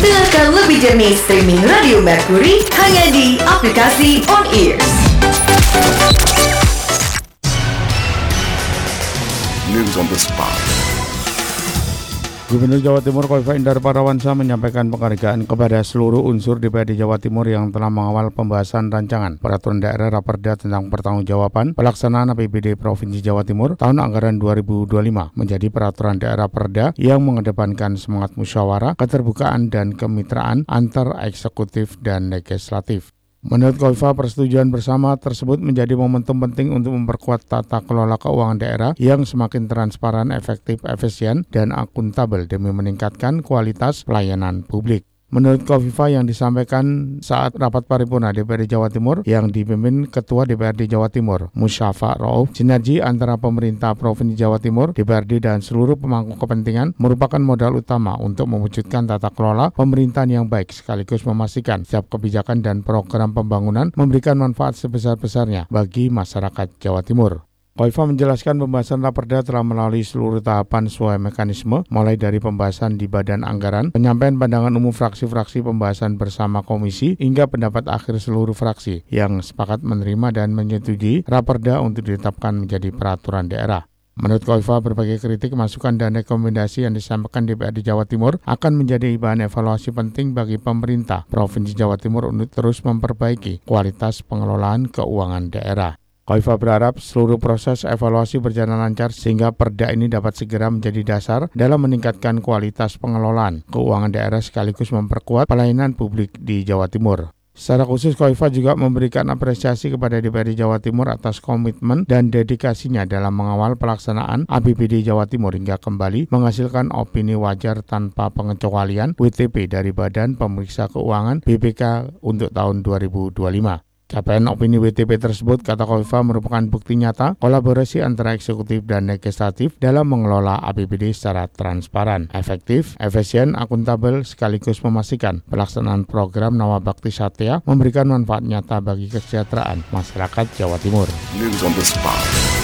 Dengarkan lebih jernih streaming Radio Mercury hanya di aplikasi On Ear. News on the spot. Gubernur Jawa Timur Khofifah Indar Parawansa menyampaikan penghargaan kepada seluruh unsur DPRD Jawa Timur yang telah mengawal pembahasan rancangan Peraturan Daerah Raperda tentang pertanggungjawaban pelaksanaan APBD Provinsi Jawa Timur tahun anggaran 2025 menjadi peraturan daerah perda yang mengedepankan semangat musyawarah, keterbukaan dan kemitraan antar eksekutif dan legislatif. Menurut Khofifah, persetujuan bersama tersebut menjadi momentum penting untuk memperkuat tata kelola keuangan daerah yang semakin transparan, efektif, efisien, dan akuntabel demi meningkatkan kualitas pelayanan publik. Menurut Khofifah yang disampaikan saat rapat paripurna DPRD Jawa Timur yang dipimpin Ketua DPRD Jawa Timur, Musyafa Rauf, sinergi antara pemerintah Provinsi Jawa Timur, DPRD dan seluruh pemangku kepentingan merupakan modal utama untuk mewujudkan tata kelola pemerintahan yang baik sekaligus memastikan setiap kebijakan dan program pembangunan memberikan manfaat sebesar-besarnya bagi masyarakat Jawa Timur. Khofifah menjelaskan pembahasan Raperda telah melalui seluruh tahapan sesuai mekanisme, mulai dari pembahasan di Badan Anggaran, penyampaian pandangan umum fraksi-fraksi, pembahasan bersama komisi, hingga pendapat akhir seluruh fraksi yang sepakat menerima dan menyetujui Raperda untuk ditetapkan menjadi peraturan daerah. Menurut Khofifah, berbagai kritik, masukan, dan rekomendasi yang disampaikan DPRD Jawa Timur akan menjadi bahan evaluasi penting bagi pemerintah Provinsi Jawa Timur untuk terus memperbaiki kualitas pengelolaan keuangan daerah. Khofifah berharap seluruh proses evaluasi berjalan lancar sehingga perda ini dapat segera menjadi dasar dalam meningkatkan kualitas pengelolaan keuangan daerah sekaligus memperkuat pelayanan publik di Jawa Timur. Secara khusus, Khofifah juga memberikan apresiasi kepada DPRD Jawa Timur atas komitmen dan dedikasinya dalam mengawal pelaksanaan APBD Jawa Timur hingga kembali menghasilkan opini wajar tanpa pengecualian WTP dari Badan Pemeriksa Keuangan BPK untuk tahun 2025. Capaian opini WTP tersebut, kata Khofifah, merupakan bukti nyata kolaborasi antara eksekutif dan legislatif dalam mengelola APBD secara transparan, efektif, efisien, akuntabel, sekaligus memastikan pelaksanaan program Nawabakti Satya memberikan manfaat nyata bagi kesejahteraan masyarakat Jawa Timur. News on the spot.